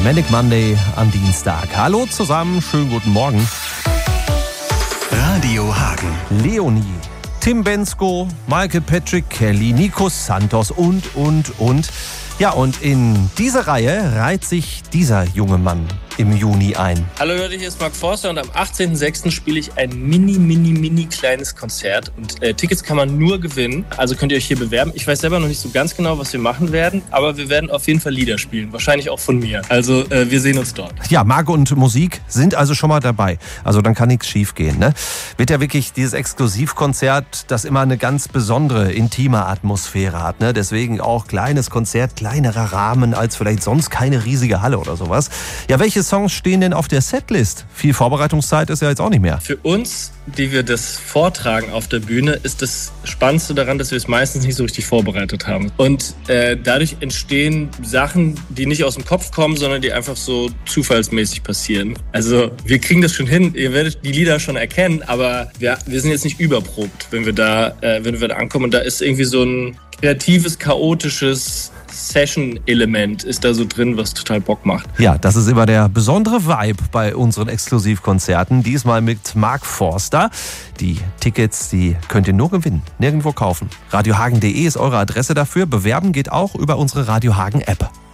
Manic Monday am Dienstag. Hallo zusammen, schönen guten Morgen. Radio Hagen. Leonie, Tim Bensko, Michael Patrick Kelly, Nico Santos und. Ja, und in diese Reihe reiht sich dieser junge Mann im Juni ein. Hallo Leute, hier ist Mark Forster und am 18.06. spiele ich ein mini kleines Konzert und Tickets kann man nur gewinnen, also könnt ihr euch hier bewerben. Ich weiß selber noch nicht so ganz genau, was wir machen werden, aber wir werden auf jeden Fall Lieder spielen, wahrscheinlich auch von mir. Also wir sehen uns dort. Ja, Marc und Musik sind also schon mal dabei, also dann kann nichts schief gehen, ne? Wird ja wirklich dieses Exklusivkonzert, das immer eine ganz besondere, intime Atmosphäre hat, ne? Deswegen auch kleines Konzert, kleinerer Rahmen als vielleicht sonst keine riesige Halle oder sowas. Ja, welche Songs stehen denn auf der Setlist? Viel Vorbereitungszeit ist ja jetzt auch nicht mehr. Für uns, die wir das vortragen auf der Bühne, ist das Spannendste daran, dass wir es meistens nicht so richtig vorbereitet haben. Und dadurch entstehen Sachen, die nicht aus dem Kopf kommen, sondern die einfach so zufallsmäßig passieren. Also wir kriegen das schon hin, ihr werdet die Lieder schon erkennen, aber wir sind jetzt nicht überprobt, wenn wir da ankommen. Und da ist irgendwie so ein kreatives, chaotisches Session-Element ist da so drin, was total Bock macht. Ja, das ist immer der besondere Vibe bei unseren Exklusivkonzerten. Diesmal mit Mark Forster. Die Tickets, die könnt ihr nur gewinnen, nirgendwo kaufen. radiohagen.de ist eure Adresse dafür. Bewerben geht auch über unsere Radio Hagen App.